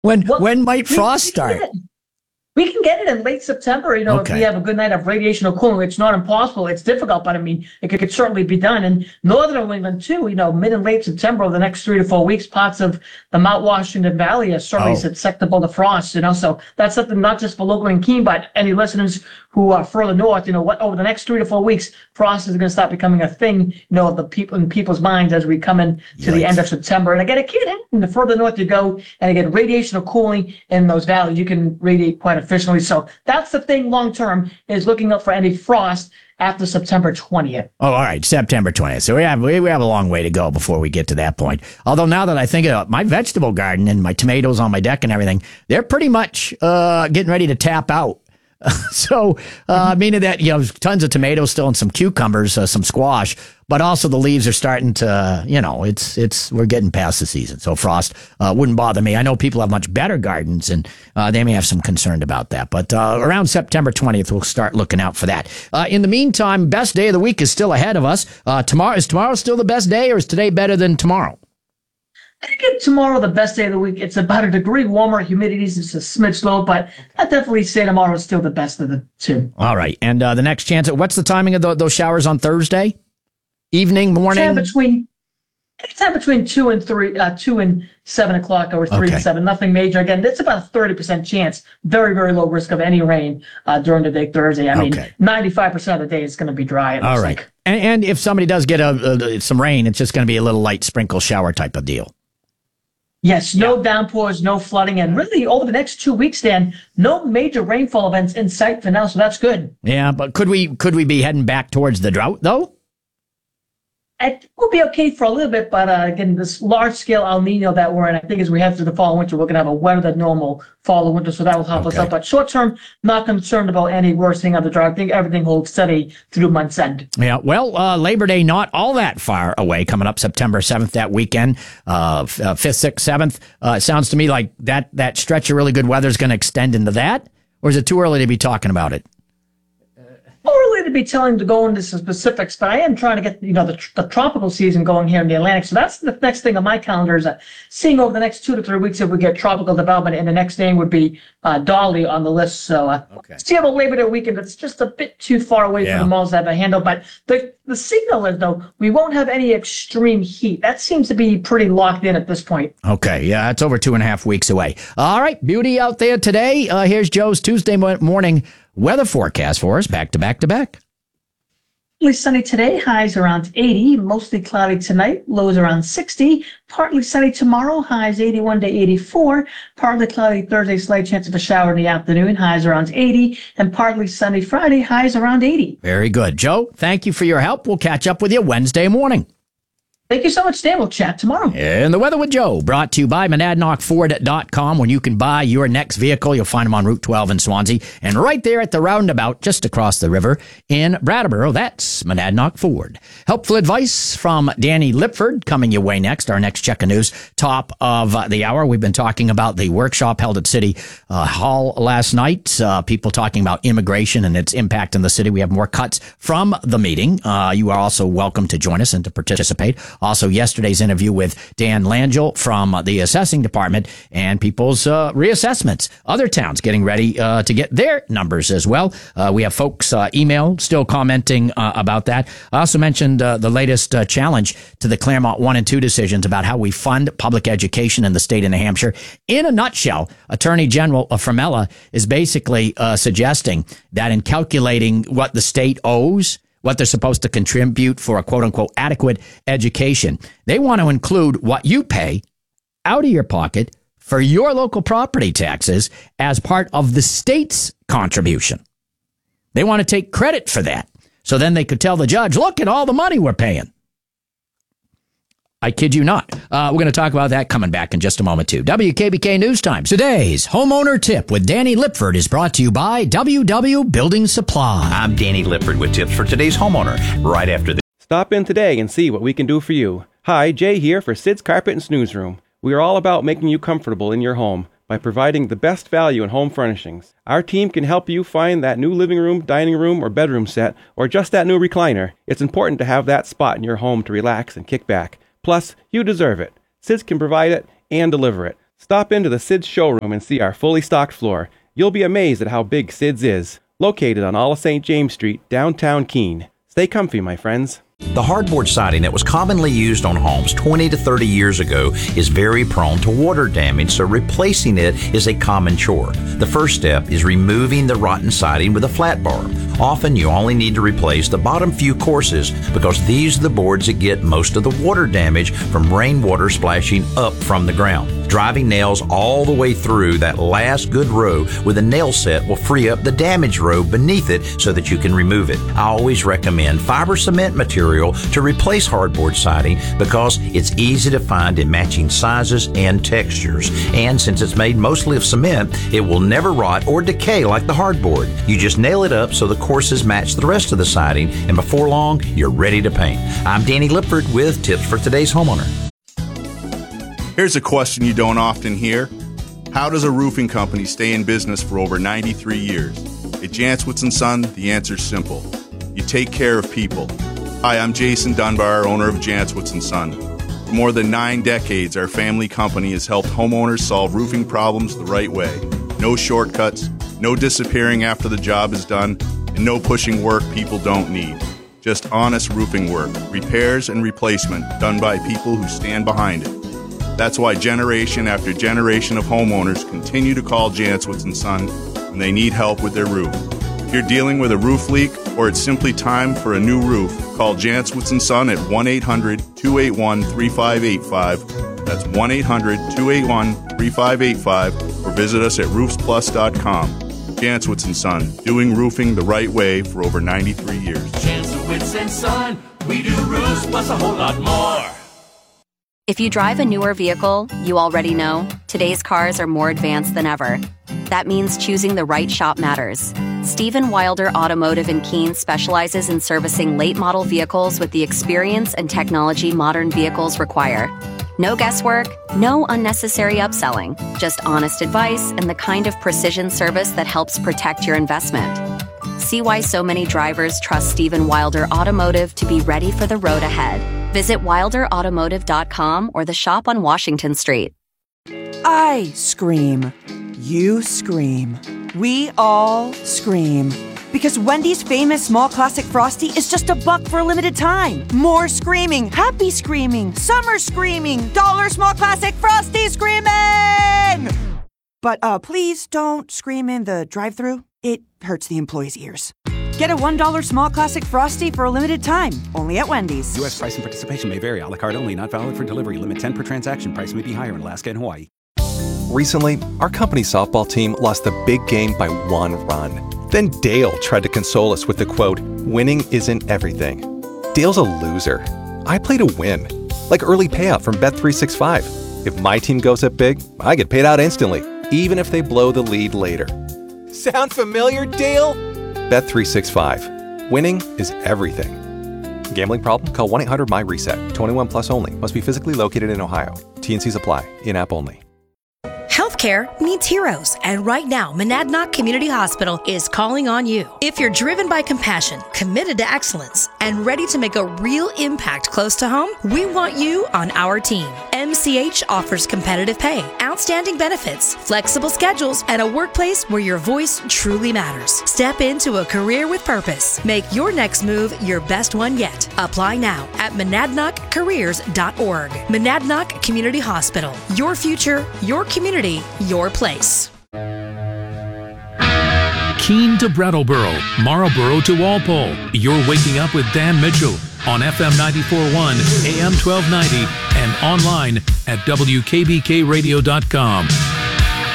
When might frost start? We can get it in late September, if we have a good night of radiational cooling. It's not impossible. It's difficult, but I mean, it could certainly be done. And northern New England too, mid and late September, over the next 3 to 4 weeks, parts of the Mount Washington Valley are certainly susceptible to frost, So that's something not just for local and Keene, but any listeners who are further north, over the next 3 to 4 weeks, frost is going to start becoming a thing, of the people in people's minds as we come in to the end of September. And again, it can't happen the further north you go. And again, radiational cooling in those valleys, you can radiate quite efficiently. So that's the thing long term, is looking up for any frost after September 20th. Oh, all right, September 20th. So we have a long way to go before we get to that point. Although now that I think of it, my vegetable garden and my tomatoes on my deck and everything, they're pretty much getting ready to tap out. So, meaning that, tons of tomatoes still and some cucumbers, some squash, but also the leaves are starting to, we're getting past the season. So frost wouldn't bother me. I know people have much better gardens and they may have some concern about that. But around September 20th, we'll start looking out for that. In the meantime, best day of the week is still ahead of us. Is tomorrow still the best day, or is today better than tomorrow? I think tomorrow, the best day of the week. It's about a degree warmer. Humidity is just a smidge low, but I'd definitely say tomorrow is still the best of the two. All right. And the next chance, what's the timing of those showers on Thursday? Evening, morning? Anytime between 2 and 7 o'clock, or 3 to 7. Nothing major. Again, it's about a 30% chance. Very, very low risk of any rain during the day Thursday. I mean, 95% of the day is going to be dry. All right. And if somebody does get some rain, it's just going to be a little light sprinkle shower type of deal. Yes, no downpours, no flooding, and really over the next 2 weeks, Dan, no major rainfall events in sight for now, so that's good. Yeah, but could we be heading back towards the drought, though? It will be okay for a little bit, but again, this large-scale El Nino that we're in, I think as we head through the fall and winter, we're going to have a wetter than normal fall and winter, so that will help us out. But short-term, not concerned about any worsening of the drought. I think everything holds steady through month's end. Yeah, well, Labor Day not all that far away, coming up September 7th, that weekend, 5th, 6th, 7th. It sounds to me like that stretch of really good weather is going to extend into that, or is it too early to be talking about it? More early to be telling to go into some specifics, but I am trying to get the tropical season going here in the Atlantic. So that's the next thing on my calendar, is seeing over the next 2 to 3 weeks if we get tropical development, and the next thing would be Dolly on the list. So see about Labor Day weekend. It's just a bit too far away for the malls to have a handle. But the signal is, though, we won't have any extreme heat. That seems to be pretty locked in at this point. Okay, yeah, it's over 2.5 weeks away. All right, beauty out there today. Here's Joe's Tuesday morning weather forecast for us, back to back to back. Partly sunny today, highs around 80. Mostly cloudy tonight, lows around 60. Partly sunny tomorrow, highs 81 to 84. Partly cloudy Thursday, slight chance of a shower in the afternoon, highs around 80. And partly sunny Friday, highs around 80. Very good. Joe, thank you for your help. We'll catch up with you Wednesday morning. Thank you so much, Dan. We'll chat tomorrow. And the Weather with Joe, brought to you by MonadnockFord.com. When you can buy your next vehicle, you'll find them on Route 12 in Swansea. And right there at the roundabout, just across the river in Brattleboro, that's Monadnock Ford. Helpful advice from Danny Lipford coming your way next. Our next check of news, top of the hour. We've been talking about the workshop held at City Hall last night. People talking about immigration and its impact in the city. We have more cuts from the meeting. You are also welcome to join us and to participate. Also, yesterday's interview with Dan Langell from the assessing department and people's reassessments. Other towns getting ready to get their numbers as well. We have folks email still commenting about that. I also mentioned the latest challenge to the Claremont 1 and 2 decisions about how we fund public education in the state of New Hampshire. In a nutshell, Attorney General Framella is basically suggesting that in calculating what the state owes, what they're supposed to contribute for a quote-unquote adequate education, they want to include what you pay out of your pocket for your local property taxes as part of the state's contribution. They want to take credit for that. So then they could tell the judge, look at all the money we're paying. I kid you not. We're going to talk about that coming back in just a moment, too. WKBK News Time. Today's Homeowner Tip with Danny Lipford is brought to you by WW Building Supply. I'm Danny Lipford with tips for today's homeowner. Right after this. Stop in today and see what we can do for you. Hi, Jay here for Sid's Carpet and Snooze Room. We are all about making you comfortable in your home by providing the best value in home furnishings. Our team can help you find that new living room, dining room, or bedroom set, or just that new recliner. It's important to have that spot in your home to relax and kick back. Plus, you deserve it. Sid's can provide it and deliver it. Stop into the Sid's showroom and see our fully stocked floor. You'll be amazed at how big Sid's is. Located on all of St. James Street, downtown Keene. Stay comfy, my friends. The hardboard siding that was commonly used on homes 20 to 30 years ago is very prone to water damage, so replacing it is a common chore. The first step is removing the rotten siding with a flat bar. Often you only need to replace the bottom few courses because these are the boards that get most of the water damage from rainwater splashing up from the ground. Driving nails all the way through that last good row with a nail set will free up the damaged row beneath it so that you can remove it. I always recommend fiber cement material to replace hardboard siding because it's easy to find in matching sizes and textures. And since it's made mostly of cement, it will never rot or decay like the hardboard. You just nail it up so the courses match the rest of the siding, and before long, you're ready to paint. I'm Danny Lipford with Tips for Today's Homeowner. Here's a question you don't often hear. How does a roofing company stay in business for over 93 years? At Jantzwitz & Son, the answer's simple. You take care of people. Hi, I'm Jason Dunbar, owner of Jantzwitz & Son. For more than 9 decades, our family company has helped homeowners solve roofing problems the right way. No shortcuts, no disappearing after the job is done, and no pushing work people don't need. Just honest roofing work, repairs and replacement done by people who stand behind it. That's why generation after generation of homeowners continue to call Jantzwitz & Son when they need help with their roof. If you're dealing with a roof leak or it's simply time for a new roof, call Jantzwitz & Son at 1-800-281-3585. That's 1-800-281-3585 or visit us at roofsplus.com. Jantzwitz & Son, doing roofing the right way for over 93 years. Jantzwitz & Son, we do roofs plus a whole lot more. If you drive a newer vehicle, you already know today's cars are more advanced than ever. That means choosing the right shop matters. Stephen Wilder Automotive in Keene specializes in servicing late-model vehicles with the experience and technology modern vehicles require. No guesswork, no unnecessary upselling, just honest advice and the kind of precision service that helps protect your investment. See why so many drivers trust Stephen Wilder Automotive to be ready for the road ahead. Visit wilderautomotive.com or the shop on Washington Street. I scream. You scream. We all scream. Because Wendy's famous small classic Frosty is just $1 for a limited time. More screaming, happy screaming, summer screaming, dollar small classic Frosty screaming! But please don't scream in the drive-thru. It hurts the employees' ears. Get a $1 small classic Frosty for a limited time, only at Wendy's. U.S. price and participation may vary. A la carte only, not valid for delivery. Limit 10 per transaction. Price may be higher in Alaska and Hawaii. Recently, our company softball team lost the big game by 1 run. Then Dale tried to console us with the quote, "Winning isn't everything." Dale's a loser. I play to win. Like early payout from Bet365. If my team goes up big, I get paid out instantly, even if they blow the lead later. Sound familiar, Dale? Bet365. Winning is everything. Gambling problem? Call 1-800-MY-RESET. 21 plus only. Must be physically located in Ohio. T&Cs apply. In-app only. Healthcare needs heroes, and right now, Monadnock Community Hospital is calling on you. If you're driven by compassion, committed to excellence, and ready to make a real impact close to home, we want you on our team. MCH offers competitive pay, outstanding benefits, flexible schedules, and a workplace where your voice truly matters. Step into a career with purpose. Make your next move your best one yet. Apply now at monadnockcareers.org. Monadnock Community Hospital. Your future, your community, your place. Keene to Brattleboro, Marlboro to Walpole. You're waking up with Dan Mitchell on FM 94.1, AM 1290, and online at WKBKradio.com.